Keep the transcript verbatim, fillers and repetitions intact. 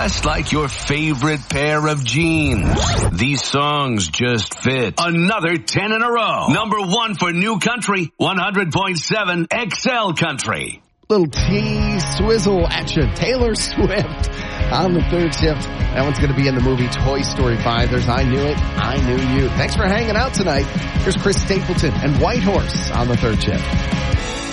dressed like your favorite pair of jeans. These songs just fit. Another ten in a row. Number one for New Country, one hundred point seven X L Country. Little T-swizzle at you. Taylor Swift on the third shift. That one's going to be in the movie Toy Story five. There's I Knew It, I Knew You. Thanks for hanging out tonight. Here's Chris Stapleton and Whitehorse on the third shift.